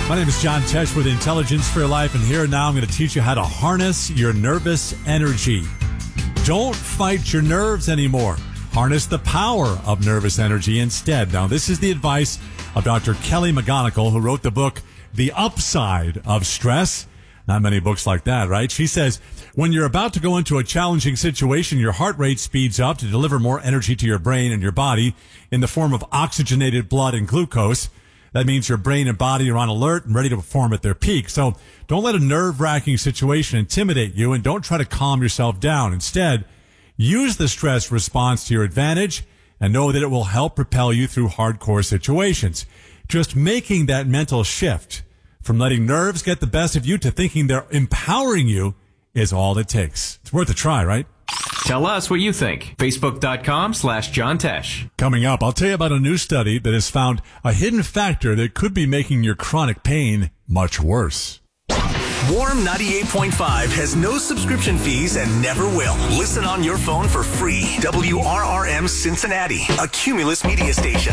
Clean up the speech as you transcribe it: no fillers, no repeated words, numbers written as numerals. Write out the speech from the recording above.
My name is John Tesh with Intelligence for Your Life, and here now I'm going to teach you how to harness your nervous energy. Don't fight your nerves anymore. Harness the power of nervous energy instead. Now, this is the advice of Dr. Kelly McGonigal, who wrote the book, The Upside of Stress. Not many books like that, right? She says, when you're about to go into a challenging situation, your heart rate speeds up to deliver more energy to your brain and your body in the form of oxygenated blood and glucose. That means your brain and body are on alert and ready to perform at their peak. So don't let a nerve-wracking situation intimidate you, and don't try to calm yourself down. Instead, use the stress response to your advantage and know that it will help propel you through hardcore situations. Just making that mental shift from letting nerves get the best of you to thinking they're empowering you is all it takes. It's worth a try, right? Tell us what you think. Facebook.com/John Tesh. Coming up, I'll tell you about a new study that has found a hidden factor that could be making your chronic pain much worse. Warm 98.5 has no subscription fees and never will. Listen on your phone for free. WRRM Cincinnati, a Cumulus media station.